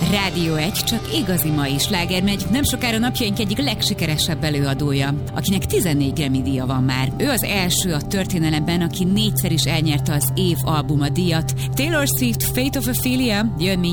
Rádió 1 csak igazi mai sláger megy, nem sokára napjaink egyik legsikeresebb előadója, akinek 14 Grammy-díja van már. Ő az első a történelemben, aki 4-szer is elnyerte az év albuma díjat. Taylor Swift, Fate of Ophelia jön